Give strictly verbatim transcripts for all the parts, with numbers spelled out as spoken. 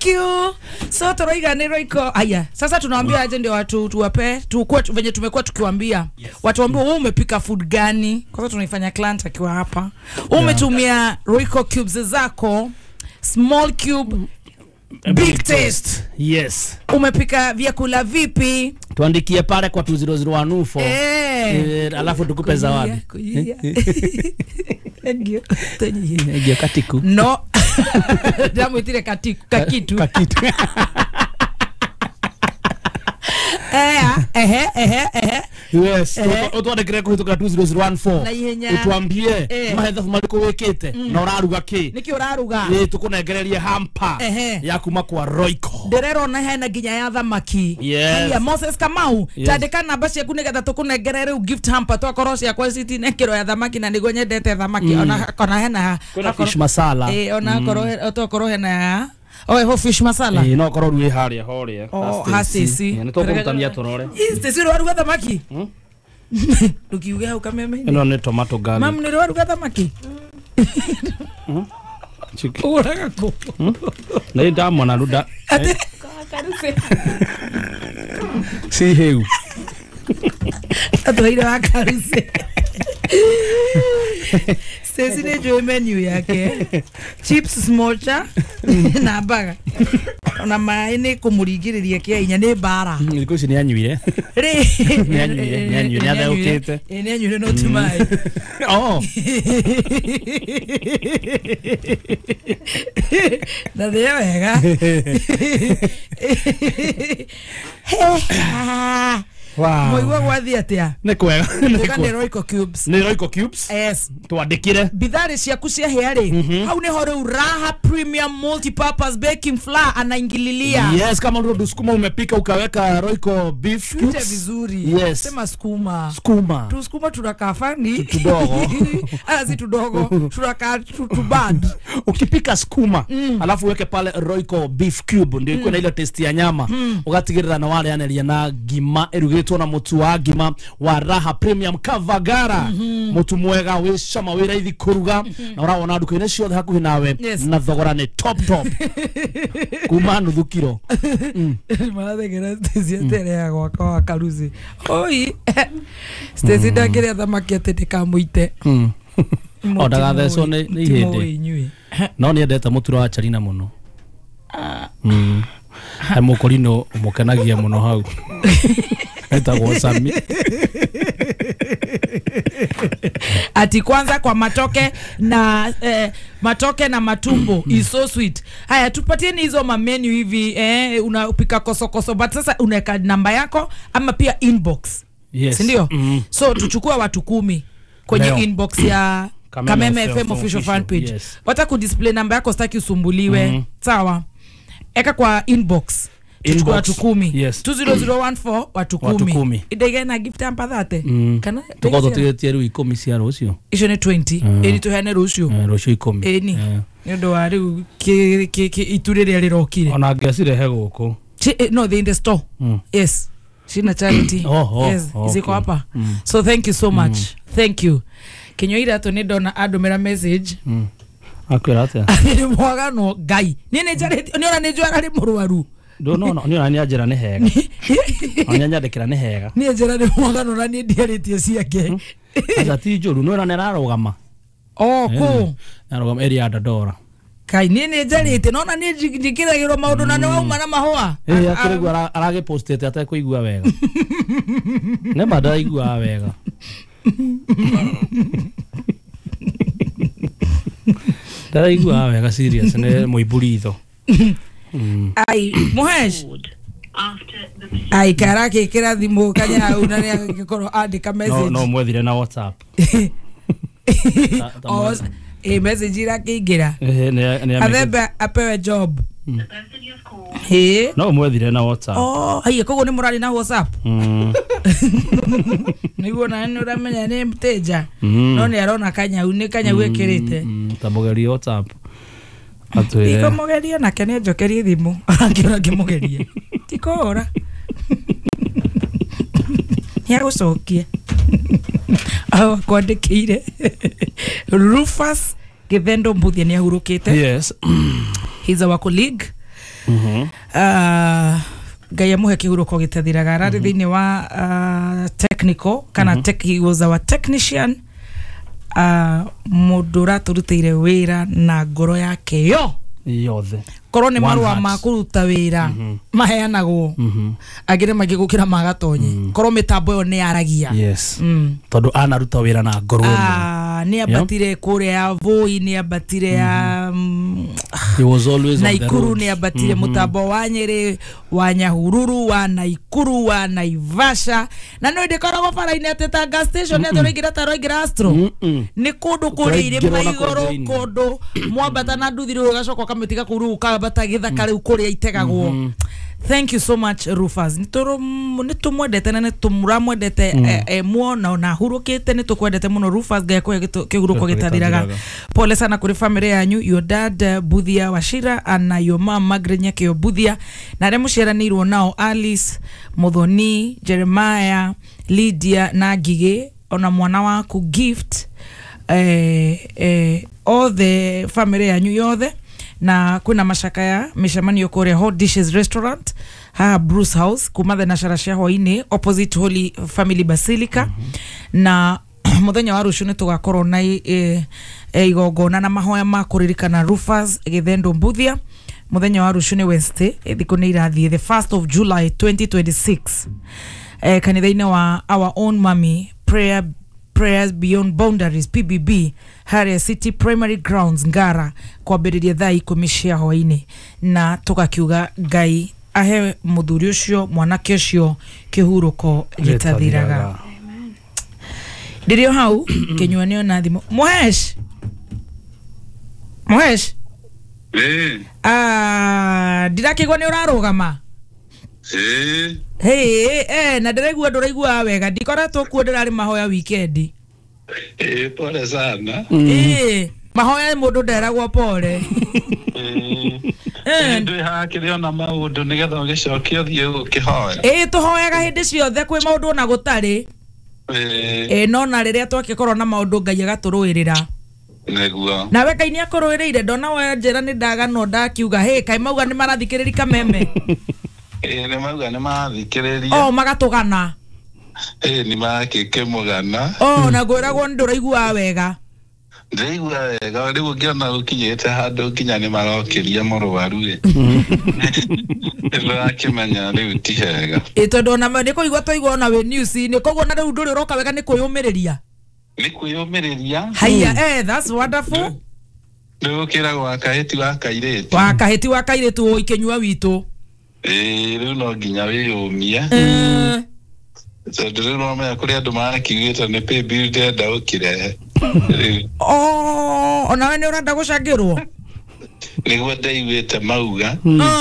you. So toroiga ni roiko. Aya, sasa tunawaambia aje ndio watu tuwape tukue venye tumekuwa tukiwaambia. Yes. Watu waambie wewe umepika food gani? Kwa sababu tunaifanya client akiwa hapa. Yeah. Umetumia roiko cubes zako, small cube, big, big taste. taste. Yes. Umepika vyakula vipi? Tuandikie pale kwa two zero zero one zero four. Eh. Eh, alafu tukupe zawadi. Thank you. Thank you katiku. No. Damu itire katiku kakitu. Kakitu. Eh eh eh eh. Yes, utwandikire kuhituka two zero zero one four. Utuambie mahetha maliko wekete na uraruga ki. Niki uraruga? Eh, tukunengererie hamper ya kuma kwa Royco. Nderero na hena ginya ya thamaki. Yes. Moses Kamau, tandika namba ciaku nigetha tukunengerere u gift hamper twakorocia kwa city ne kiro ya thamaki na nigo nyendete thamaki ona kona hena fish masala. Eh, ona koro to hena Oe ho fish masala. Eh, no koro ruwe haria horia. Oh, hasisi. Ni to kumtania torore. Is waru ga thamaki? Hmm? Tukiuga ukameme. Eno ni tomato gani? Mam ni waru ga thamaki? Hmm? Chiki. Ora ko. Na ida mona ruda. Si heu. Atoira wakaruse. Sisi ne jo menu yake. Chips smocha na baga. Ona maini kumurigiriria kia inya ne bara. Niko si ni anyuire. Re. Ni anyuire, ni anyuire ada ukete. Ni anyuire no tumai. Oh. Na de wega. Wow. Moiwa wathi atia. Ne kwega. Ne Royco cubes. Ne Royco cubes? Yes. Twandikire. Bidhari ciaku cia heari. Hau ne hore Raha Premium Multi-Purpose Baking Flour anaingililia. Yes, kama ndio sukuma umepika ukaweka Royco beef cubes. Tuche vizuri. Yes. Sema sukuma. Sukuma. Tu sukuma tunakafani. Tudogo. Ah, si tudogo. Tunaka tubad. Ukipika sukuma, mm. alafu weke pale Royco beef cube ndio iko mm. na ile taste ya nyama. Mm. Ugatigirira na wale yanelia na gima erugitwo na mutu wa gima wa Raha Premium Kavagara. Mm -hmm. Mutu mwega we shama we raithi kuruga mm -hmm. na urabona nduko-ini ciothe hakuhi nawe. Yes. Na thogora ni top top. Kuma nuthu kilo. Mm. Marathegera Stacy atere ya gwaka wa Karuzi. Oi. Stacy ndakire thamaki atendeka muite. Mm. Odaga theso ni ihindi. No ni endete mutura wa Charina muno. Ah. Mm. Hai mukorino umukenagia muno hau. Etagwo Sami. Ati kwanza kwa matoke na eh, matoke na matumbo is so sweet. Haya tupatieni hizo ma menu hivi eh unapika koso koso but sasa unaweka namba yako ama pia inbox. Yes. Ndio? Mm. So tuchukua watu kumi kwenye Leo. inbox ya Kameme F M official fan page. Yes. Wata ku display namba yako sitaki usumbuliwe. Mm. Sawa. Eka kwa inbox. Tuchukua watu kumi. Yes. two zero zero one four watu kumi. Idege na gift hamper thate. Mm. Kana tukoto tigetie ru ikumi cia rucio. Icio ni twenty. Uh, Eri tuhane rucio. Uh, rucio ikumi. Eni. Uh. Nendo wa riu ki ki ki iture ria rirokire. Ona ngiacire he guku. No, they in the store. Mm. Yes. Shina charity. Oh, oh, yes. Okay. Iziko hapa. Mm. So thank you so much. Mm. Thank you. Kinyoira to ni dona adomera message. Mm. Akwira atia. Ni mwaga no gai. Ni ne charity. Ni ona ne jwara ri muruaru. Do no no ni ona ni ajira ni hega. Ona nyandikira ni hega. Ni ajira ni mwaga no na ni ndiaritie ciake. Aza ti juru no ona nararugama. Oh, ko. Narugama area Dadora. Kai ni ne jarite no na ni jikira giro maundu na ne wauma na mahua. Eh akirigu arage postete ata kuigua wega. Ne bada igua wega. Dara igua wega serious ne muiburitho. Mm. Ai Muhesh ai karake kira thimu kanya unani akikoro andika message no no mwethire na WhatsApp. Oh e message ira kiingira eh ne ne athemba apewe job. He no mwethire na WhatsApp. Oh ai kogo ni murali na WhatsApp. Mm. Nigo na ni uramenya ni mteja no ni arona kanya uni kanya wekirite tabogeria WhatsApp. Iko mogeria na kene jokerie thimu angiona ngimugeria tikora ya gucokia awa kwandikire Rufus Githendo Mbuthia ni ahurukite. Yes. He's our colleague Mhm. Ah Ngai amuhe kĩhurũko gĩtathiraga ararĩ thĩinĩ wa uh, technical kana mm -hmm. tech, he was our technician uh, mũndũ ũratũrutĩire wĩra na ngoro yake yo yothe korwo nĩ marũa ma kũruta wĩra mm -hmm. maheanagwo mm -hmm. agire maingĩ gũkĩra magatonye mm -hmm. korwo mĩtambo ĩyo nĩ yaragia yes mm. tondũ anaruta wĩra na ngoro ah nĩ abatire kũrĩa Voi nĩ abatire ya mm -hmm. he was always na on the Ikuru road. nĩ abatire mm -hmm. mũtambo wa Nyeri wa Nyahururu wa Naikuru wa Naivasha na no ndikoragwo bara-inĩ atĩ ta gas station nĩ tũrĩngĩra ta roingira Astro nĩ kũndũ kũrĩ irĩma igũrũ kũndũ mwambata na nduthi rĩu gacoka kamĩtiga kũrũ ukabata gĩthaka rĩu kũrĩa itegagwo mm -hmm. Thank you so much Rufus nitoro nitumwendete na nitumramwendete mm. e, e, muona na hurukite nitukwendete muno Rufus gakwe kiguruko gitathiraga pole sana kuri family yanyu your dad uh, Buthia Washira and your mom Margaret Nyakio Buthia na re muciaranirwo nao Alice Muthoni Jeremiah Lydia na Gige ona mwana waku Gift eh, eh, all the family yanyu yothe na kuna mashaka ya mishamanio kore Hot Dishes Restaurant ha Bruce House kumathe na sharashia hwaini opposite Holy Family Basilica mm -hmm. na muthenya wa rucio nitugakorwo na e, e, igongona na mahoya ma kuririkana Rufus Githendo Mbuthia muthenya wa rucio ni Wednesday thiku ni irathie the first of July twenty twenty-six e, kanitha-ini wa our own mommy prayer Prayers Beyond Boundaries P B B Harrier City Primary Grounds Ngara kwambĩrĩria thaa ikũmi cia hwainĩ na tugakiuga Ngai ahe muthuri ucio mwanake ucio kĩhurũko gĩtathiraga ndirio hau kinyuanio na thimo Muhesh Muhesh eh ah ndirakigwa nĩ ũrarũgama eh hey eh na ndĩraigua ndũraigua wega ndikoretwo kuo ndĩrarĩ mahoya weekend eh pole sana eh mahoya mũndũ nderagwo pole eh ndĩ hakĩrĩ ona maũndũ nĩgetha ũgĩcokia ũthiĩ ũkĩhoya eh tũhoyaga hĩndĩ ciothe kwĩ maũndũ ona gũtarĩ eh eh no na rĩrĩa twakĩkorwo na maũndũ Ngai agatũrũĩrĩra nĩguo nawe Ngai nĩ akũrũĩrĩire ndona we njĩra nĩ ndaganwo ndakiuga hey kai mauga nĩ marathikĩrĩria kameme eh nĩ mauga nĩ marathikĩrĩria oh magatũgana eh nĩ makĩke mũgana oh na ngwĩragwo ndũraigua wega ndĩraigua wega rĩu ngĩona ũkinyĩte handũ nginya nĩ marokĩria mũrwaru ĩ ndĩrakĩmenya rĩu ti hega ĩ tondũ ona nĩ kũigua tũigua ona wĩ news nĩ koguo na rĩu ndũrĩ ũroka wega nĩ kwĩyũmĩrĩria nĩ kwĩyũmĩrĩria haya eh that's wonderful ndũkĩra gwa kahĩti wa kairĩtu wa kahĩti wa kairĩtu o ikenyua witũ eh rĩu no nginya wĩyũmie tondũ rĩu no menya kũrĩ andũ marakiugĩte nĩ pay bill ndenda ũkĩrehe oh ona we nĩ ũrenda gũcangĩrwo nĩguo ndaiguĩte mauga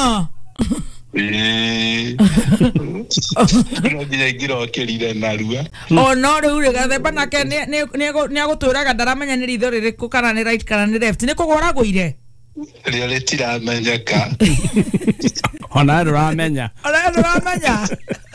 no nginya ingĩrokĩrire narua o no rĩu rĩ gathemba nake nĩ agũtwĩraga ndaramenya nĩ ritho rĩrĩkũ kana nĩ right kana nĩ left nĩ kũgũra gũire rĩo rĩtiramenyeka ona ndũramenya ona ndũramenya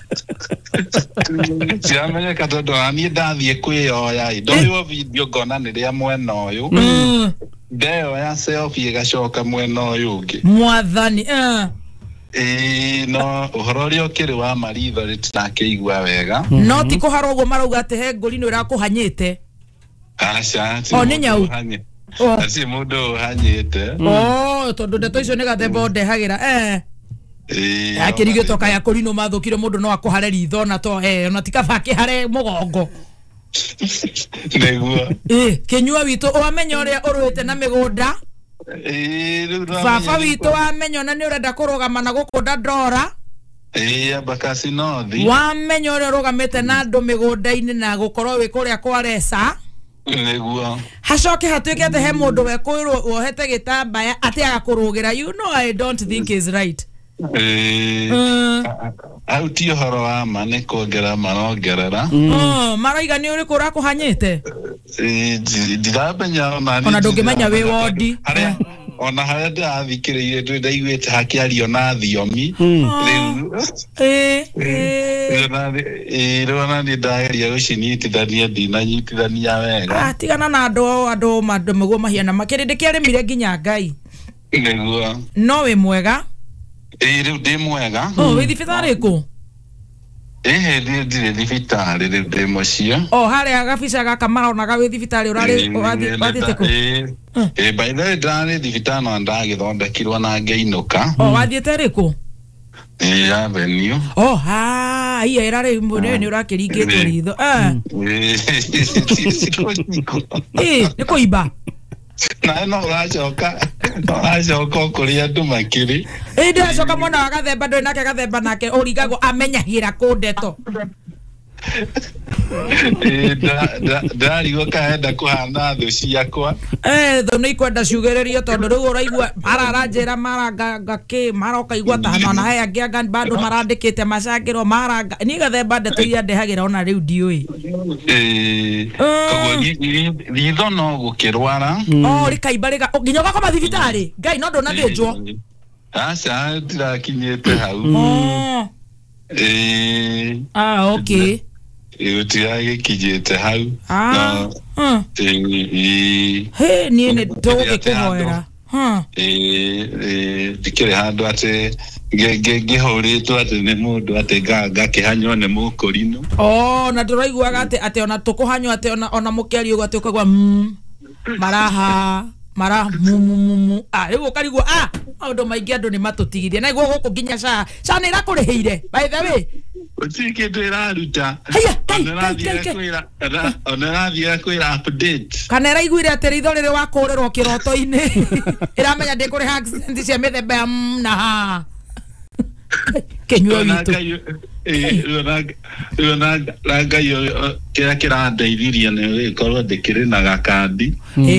tiramenyeka tondũ niĩ ndathiĩ kwĩyoya ndoywo video ngona nĩ rĩa mwena ũyũ ndeyoya selfie ĩgacoka mwena ũyũ ũngĩ mwathani ĩĩ no ũhoro ũrĩa ũkĩrĩ wa maritho rĩtinakĩigua wega no ti kũhara ũguo marauga atĩ he ngũri nĩ ũrakũhanyĩte aca o nĩ nyau aci mũndũ ũhanyĩte o tondũ ndeto icio nĩ gathemba ndehagĩra eh akĩrigĩtwo kaya kũrinũ mathũkire mũndũ no akũhare ritho na to eh ona tikaba akĩhare mũgongo nĩguo eh kĩnyua witũ wamenya ũrĩa ũrũĩte na mĩgũnda baba witũ wamenya na nĩ ũrenda kũrũgama na gũkũnda ndora eh abakasi nothi wamenya ũrĩa ũrũgamĩte na andũ mĩgũnda-inĩ na gũkorwo wĩ kũrĩa kwaresa nĩguo hacoke hatuĩke atĩ he mũndũ wekũĩrwo wohete gĩtambaya atĩ agakũrũgĩra you know I don't think is right au ti ũhoro wa ma nĩ kuongerera marongerera maraiga nĩ ũrĩkũ ũrakũhanyĩte ndiramenya ona ndũngĩmenya wĩ wondi ona harĩa ndĩrathikĩrĩire ndĩ ndaiguĩte hakĩario na thiomi rĩu ona nĩ ndageria gũcinyitithania ndinanyitithania wega tigana na andũ andũ maguo mahiana makĩrĩ ndĩkĩarĩmire nginya Ngai nĩguo no wĩ mwega ä rä u ndä mwega wä thibitarä kå ä ndirä thibitarä rä u ndä må cio harä a gabica gaka maronaga wä thibitarä wathiä tä kå ä baithe ndarä thibitarä no ndagä thondekirwo na ngäinå ka wathiä te rä kå ä avenue iya ä rarä må nä å rakä ringä two ritho nä kå imba na no uracoka no uracoka kå rä andå makä rä ä ndä acoka mwena wa gathemba ndå nake gathemba nake å rigagwo amenyagä ra kå ndeto ndarigwo kaenda kå hana thå ciakwa thå nä ikwenda ciugä rä rio tondå rä u å raigua mararanjä ra marangakä maroka igua tahana he angä anga bandå marandä te macangä ro maranga niä gathemba ndeto iria ndehagä ra ona rä u ndiå koguo ritho no gå kä rwara rä kaimba rä nginya gakoma thibitarä ngai no ndå nathä njwo aca ndirakinyä te hau ä tiragä kinyä te hau niä nä tå gå gä kå hoera ndikä rä handå atä ngä hå rä two atä nä må ndå atä ngakä hanywo nä må kå rinå na ndå raiguaga atä ona tå kå hanywo atä ona må kä ari å gatä å kagwa maraha mara mumumu ah rä u å karigwo ah maå maingä andå nä matå tigithie na iguo gå kå nginya ca ca nä rakå rä hä ire baithe wä kä ndå ä raruta ona rathiä kwä ra kana ä raiguire atä rä itho rä rä wakå rä rwo kä roto-inä ä ramenya ndä kå rä ha cia mä themba ya na ha kä nyue witå ona ngai kä rä a kä randeithirie nä gä korwo ndä kä rä na gakandi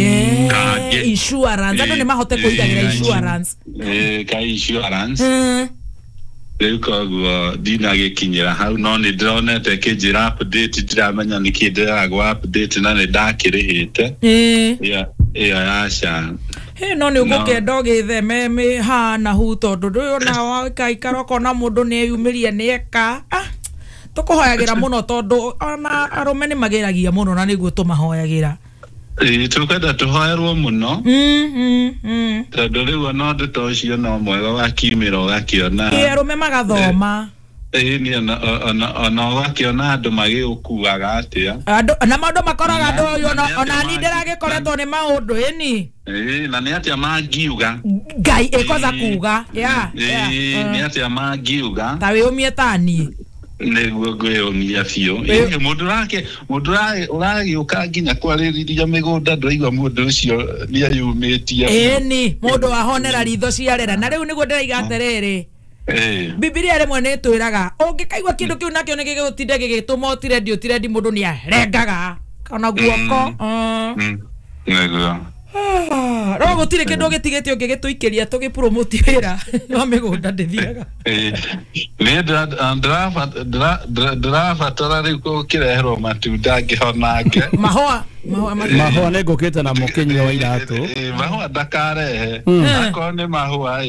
andå nä mahote kå igagä ra ka insurance rä u koguo ndinagä kinyä ra hau no nä ndä ronete kä njä ra ndiramenya nä kä ndä ragwo na nä ndakä rä hä te ä yo yaca no nä å gå kenda å gä theme mä hana hu tondå ndå yå na wakaikara okona må ndå nä eyumä rie nä eka tå kå hoyagä ra må no tondå ona arå me nä magä ragia må no na nä guo tå mahoyagä ra tå kwenda tå hoerwo må no tondå rä u ona ndå ta å cio no mwega wakiumä ra å gakä ona arå me magathoma ä ona å gakä ona andå magä å kuaga atä a na maå ndå makoraga andå å yå ona ni ndä ragä koretwo nä maå ndå ä ni na nä atä a mangiuga ngai ä koza kuga nä atä a mangiuga ta wä å mie taniä nä guo ngwä å mia biå må ndå rake må ndå å ragä å ka nginya kwarä riria mä gå nda ndå raigua må ndå å cio nä ayumä tie ĩni må ndå wahonera ritho ciarera na rä u nä guo ndä raiga atä rä rä Bibilia rä mwe nä twä raga å ngä kaigua kä ndå kä u nakio nä gä gå tinde gä gä tå ma å tirendi å tirendi må ndå nä arengaga kana guoko no gå tirä kä ndå gä tigä te å ngä gä tå ikä ria tå gä promote wä ra wa mä gå nda ndä thiaga nä ndä rabatara rä u gå kä reherwo matunda ngä honange mahoa mahũa nä ngå kä te na må kä nyua wa iratå mahũa ndakarehe akorwo nä mahũa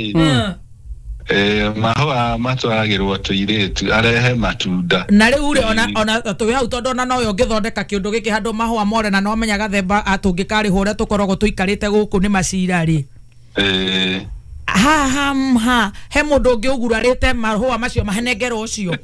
mahũa matwaragä rwo tå irä tu arehe matunda na rä u rä ona tå hau tondå ona no yo ngä thondeka kä å ndå gä kä handå mahũa more na no menya gathemba atå ngä karä hå re tå koragwo tå ikarä te gå kå nä macira rä ha he må ndå å ngä å gurarä te mahũa macio mahenengero å cio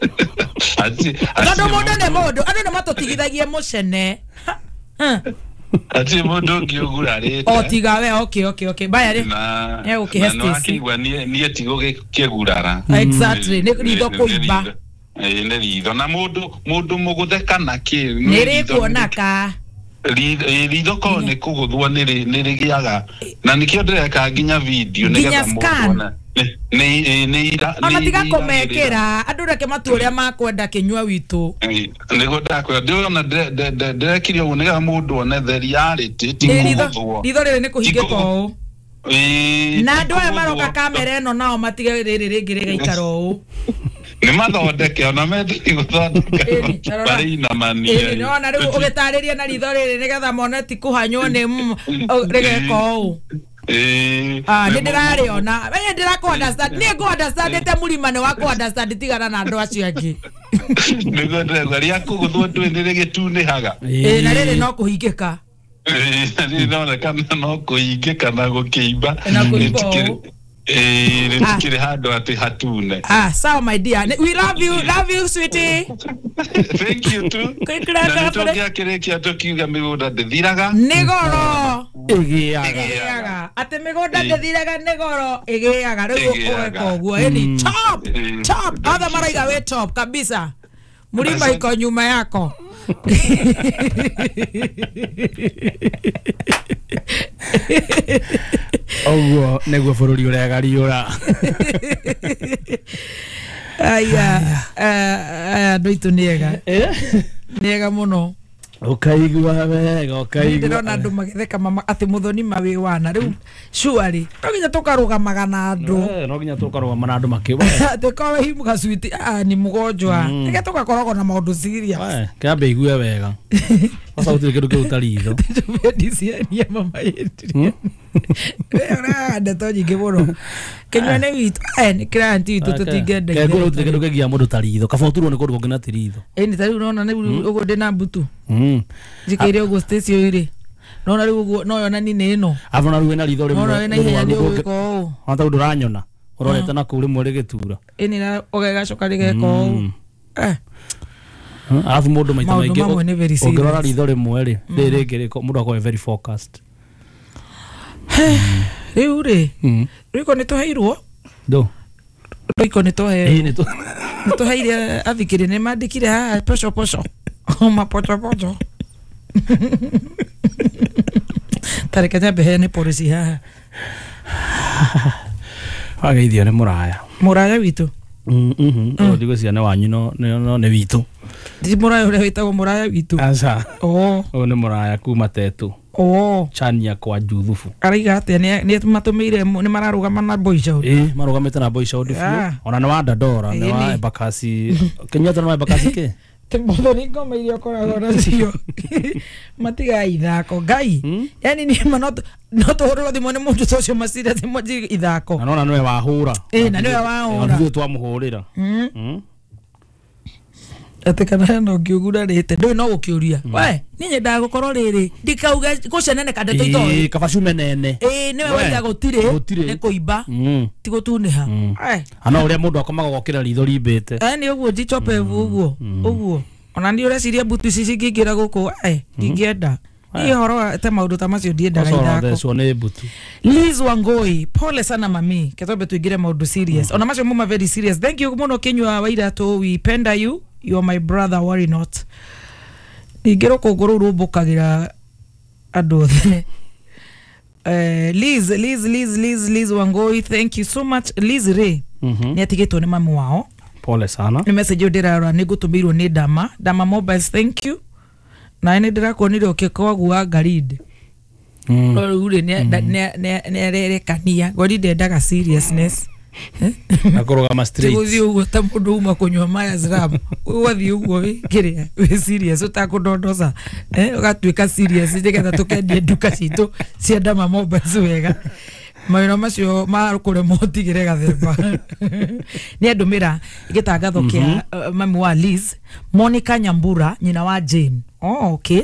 tondå må ndå nä må ndå andå nä matå tigithagie må cene ati må ndå å ngä å gurarä te o tiga we okay okay okay baya rä nä akäigua niä tigå kä gurara nä ritho kå imba nä ritho na må ndå må gå the kana kä nä rä kuonaka ritho korwo nä kå gå thwo nä rä gä aga na nä kä o ndä reka nginya video nä getha må ona tiga kå mekä ra andå reke matu å rä a makwenda kä nyua witå nä gå ndakwenda ndä ona ndä rekire å guo nä getha må ndå one theri yarä tä tigåthwo ritho rä rä nä kå hingä ka å na andå aya maroka kamera ä no nao matige rä rä rä ngä rä gaikara å nä mathondeke ona methi gå thondeka barä inamanie nona rä u å gä tarä ria na ritho rä rä nä getha mone ti kå hanywo nä rä geka å nä ndä rarä ona nä ndä rakå nä ngå ndä te må rimane wa kå tigana na andå acio angä nä gå ndregwa rä a kå gå thwo ndwä nä rä gä tunä haga na rä rä no kå hingä ka nonekana no kå hingä ka na gå kä imba Eh, nitikire hado ati hatune. Ah, sawa my dear. We love you, love you sweetie. Thank you too. Na nitokia kirekia tukiuga migunda ndithiraga. Nigoro. Igiaga. Ate migunda ndithiraga nigoro igiaga. Riu ukweka uguo. Eni top. Top. Other maraiga we top kabisa. Mulima iko nyuma yako. Oguo neguo bururi urega riura. Aya, aya ndoitu niega. Eh? Niega muno. Ukaigua wega, ukaigua. Ndirona andu magitheka mama ati muthoni mawi wana. Riu surely no nginya tukarugamaga na andu. Eh, no nginya tukarugama na andu makiwa. Ati kwa himu kaswiti ah ni mugonjwa. Nika tukakoragwo na maundu serious. Eh, kambe igue wega. Sasa utire kindu kiu taritho. Ndiciania mama yetu. Ora ndato nyingi muno. Kenyane witu eh ni client witu tutingenda. Kegura utire kindu kigia mundu taritho. Kaboturuo ni kundu kungina tiritho. Eh ni tari unaona ni ugo ndina mbutu. Mm. Jikire ugo station ire. Nona riu ugo no yona ni neno. Avona riu ena ritho rimwe. Nona ena ihenya ni ugo. Hata undu ranyona. Urorete na kuri mwere gitura. Eni na ogega coka rigeko. Eh. Alafu mundu maita maingi ongirora ritho rimwe ri riri ngiriko mundu akoe very focused. Riu ri riko ni tuheirwo ndo riko ni tuhe eh ni tu ni tuheire athikire ni mandikire ha posho posho ma pocho pocho tareka jabe he ni polisi ha ageithio ni muraya muraya witu mhm o digo ciana wanyu no no ne witu ndi muraya ule witagwo muraya witu asa oh o ni muraya kuma tetu oh chania kwa juthufu ariga ate ni ni matumire ni mararugama na boisha eh marugamite na boisha odifu ona ni wa dadora ni wa Embakasi Kenyatta ni wa Embakasi ke tembo ni ngoma ile koragwo nacio matiga ithako ngai yani ni manoto no tuhurwo thimo ni mundu tocio masira thimo ji ithako na none wa hura eh na niwe wa hura ndio twamuhurira mm atekana no kiugura rete ndo no gukiuria we ninye ndagukorwo riri ndikauga gucenene kandeto ito eh kabacu menene eh niwe waja gutire ni kuimba ti gutuniha eh ana uria mundu akomaga gokira ritho rimbite eh ni uguo jichope uguo uguo ona ndi uria ciria butu ici cingingira guku eh ndingienda ni horo te maundu ta macio ndiendaga ithako so ne butu Liz Wangoi pole sana mami ketobe tuigire maundu serious ona macio muma very serious thank you muno Kenywa waira to we penda you you are my brother worry not ningiro kuguru rubukagira andu othe eh Liz Liz Liz Liz Liz Wangoi thank you so much Liz Ray ni atigitwo ni mamu wao pole sana ni message ndirara ni gutumirwo ni Dama Dama Mobiles thank you na ni ndirakonire ukikogwa garide mm uri ne ne ne rere kania gori ndendaga seriousness akorogama straight tuzi ugo ta mundu uma kunywa maya zrabu wathi ugo we kiria we serious utakudondoza eh ugatwika serious ndigenda tukendie duka citu cia Dama Mobiles wega mawira macio marukure motigire gathemba ni andumira igitangatho kia mami wa Liz Monica Nyambura nyina wa Jane oh okay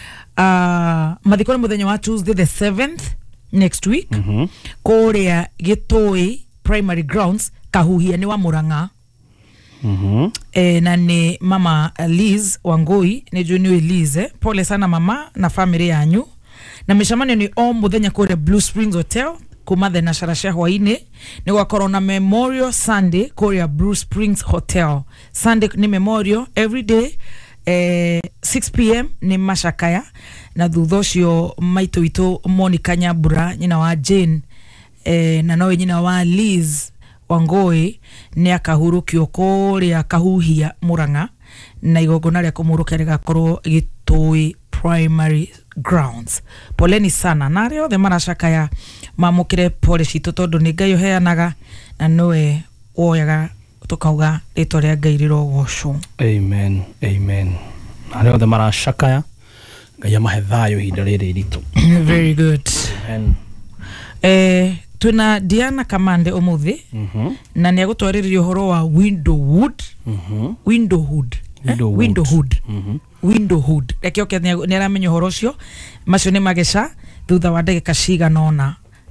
uh mathiko ni muthenya wa Tuesday the seventh next week mhm kuria Gitui primary grounds Kahuhia ni wa Muranga mhm eh na ni mama Liz Wangoi ni junior Liz eh. Pole sana mama na family yanyu na mishamani ni o muthenya kuria Blue Springs Hotel kuma the nasharasha hwaine ni wa Corona Memorial Sunday kuria Blue Springs Hotel Sunday ni memorial every day eh six p m ni mashakaya na thuthocio maito ito Monica Nyambura nyina wa Jane eh na nawe nyina wa Liz Wangoi ni akahurukio kuria Kahuhia Muranga na igogona ria kumurukira rigakorwo Gitui primary grounds poleni sana na rio the marashakaya mamukire pole citu tondu ni Ngai uheanaga na noe woyaga tukauga rito ria Ngai rirogocwo amen amen na rio the marashakaya Ngai amahe thayo ihinda riri ritu very good amen eh tuna Diana Kamande umuthi mhm na ni agutwariria uhoro wa Windowwood mhm Windowwood Windowwood Windowwood mhm Windowwood rekio ke ni aramenya uhoro cio macio ni mageca thutha wa ndagika cigana ona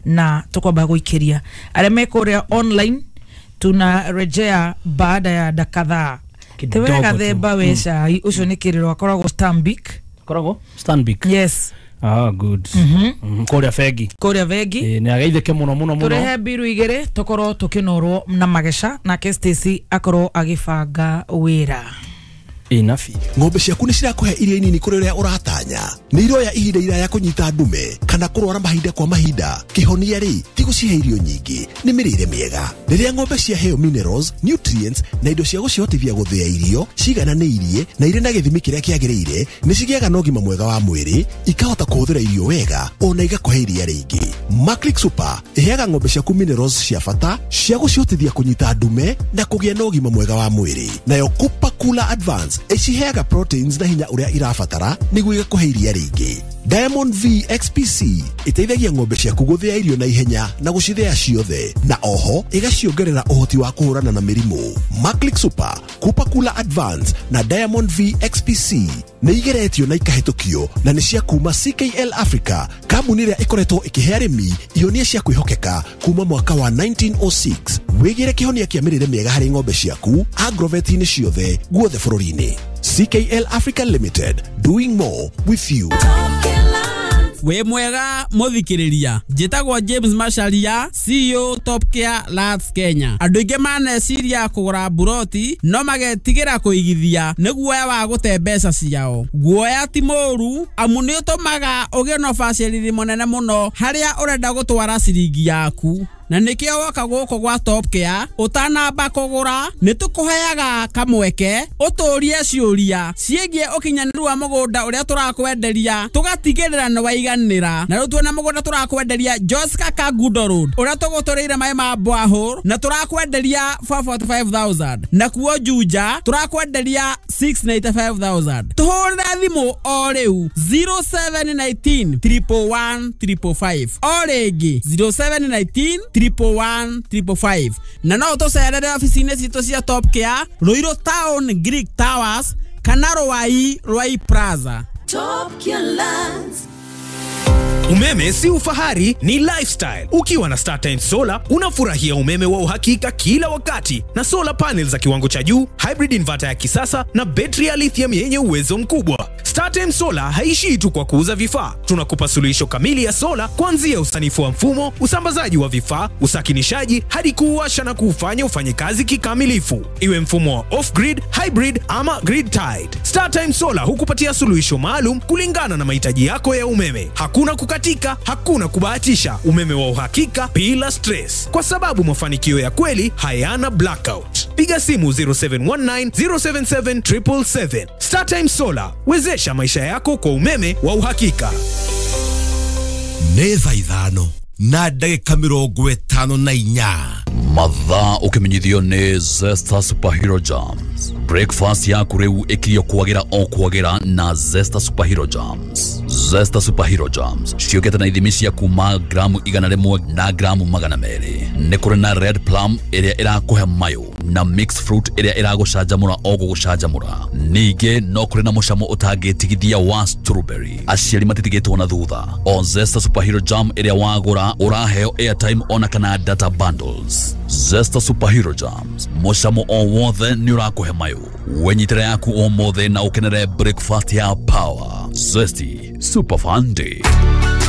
na tukwamba guikiria areme kuria online tunarejea baada ya dakika tewega themba wesha mm. ucio ni kiriro akoragwo Stanbic akoragwo Stanbic yes ah good mhm mm koria fegi koria fegi eh ni agaitheke muno muno muno turehe biru igere tokoro tukinorwo na magesha na Stacy akorwo agifanga wira inafi ng'ombe ciaku ni cirakuhe irio nini kuri uria uratanya ni iroya ihinda iraya kunyita ndume kana kurwara mahinda kwa mahinda kihonia ri ti gucihe irio nyingi ni mirire miega riria ng'ombe ciaheo minerals nutrients na indo cia gucihotithia guthia irio cigananĩirie na ire na gĩthimi kĩrĩa kĩagĩrĩire ni cigĩaga na ũgima mwega wa mwĩrĩ ikahota kuhũthĩra irio wega ona igakuhe iria rĩingĩ. Maclick Super iheaga ng'ombe ciaku minerals cia bata cia gucihotithia kunyita ndume na kũgĩa na ũgima mwega wa mwĩrĩ. Nayo Cooper Cooler Advance iciheaga proteins na hinya uria irabatara niguo igakuhe iria rĩingĩ. Diamond V X P C iteithagia ng'ombe ciaku guthia irio na ihenya na gucithia ciothe na oho igaciongerera uhoti wa kuhurana na mirimu. Maclick Super, Cooper Cooler Advance na Diamond V X P C nĩ igeretio na ikahĩtũkio na nĩ cia kuma C K L Africa, kambuni ĩrĩa ĩkoretwo ĩkĩhe arĩmi ihonia cia kwĩhokeka kuma mwaka wa nineteen oh six. Wĩgĩre kĩhonia kĩa mĩrĩre mĩega harĩ ng'ombe ciaku agrovet-inĩ ciothe guothe bũrũri-inĩ. C K L Africa Limited, doing more with you. We mwega muthikiriria njitagwo James Macharia C E O Top Care Labs Kenya. Andu ingi maneciria kugura buroti no magetigira kuigithia niguoya wa gute mbeca ciao. Guoya ti moru amu ni utumaga ugie no facility monene muno haria urenda gutwara ciringi yaku. Na nikio waka guko gwa Top Care utanamba kugura nitukuheaga kamweke uturie ciuria ciegie ukinyaniru wa mugunda uria turakwenderia tugatigirira ni waiganira na rutwe na mugunda turakwenderia Joska Kagudo Road uria tugutureire mai ma borehole na turakwenderia four hundred forty-five thousand na kuo Juja turakwenderia six hundred ninety-five thousand. Tuhurira thimu o riu zero seven one nine, one one one, five five five o ringi zero seven one nine, triple one triple five na no tucerere ofisini citu cia Top Care Ruiru Town Greek Towers kana Rwai Rwai Plaza. Top Care Lands. Umeme si ufahari, ni lifestyle. Ukiwa na StarTimes Solar, unafurahia umeme wa uhakika kila wakati na solar panels za kiwango cha juu, hybrid inverter ya kisasa na betri ya lithium yenye uwezo mkubwa. StarTimes Solar haishii tu kwa kuuza vifaa. Tunakupa suluhisho kamili ya solar kuanzia usanifu wa mfumo, usambazaji wa vifaa, usakinishaji hadi kuwasha na kufanya ufanye kazi kikamilifu. Iwe mfumo wa off-grid, hybrid ama grid tied. StarTimes Solar hukupatia suluhisho maalum kulingana na mahitaji yako ya umeme. Hakuna kukatika, hakuna kubahatisha, umeme wa uhakika bila stress. Kwa sababu mafanikio ya kweli hayana blackout. Piga simu zero seven one nine, zero seven seven, seven seven seven. StarTimes Solar, wezesha maisha yako kwa umeme wa uhakika. Neza ithano na ndagĩka mĩrongo ĩtano na inya mathaa ukimenyithio ni Zesta Superhero Jams. Breakfast yaku riu ikirio kwagira o kwagira na Zesta Superhero Jams. Zesta Superhero Jams ciokete na ithimi cia kuma gramu igana rimwe na gramu magana meri. Ni kuri na red plum iria irakuhe mayo na mixed fruit iria iragucanjamura o gugucanjamura. Ningi no kuri na mucamo utangitigithia wa strawberry. Aciari matitigitwo na thutha. O Zesta Superhero Jam iria wagura uraheo airtime ona kana data bundles. Zesta Superhero Jams, mucamo o wothe ni urakuhe mayo. Wenyitire yaku o mothe na ukenere breakfast ya power. Zesty Super Fun Day.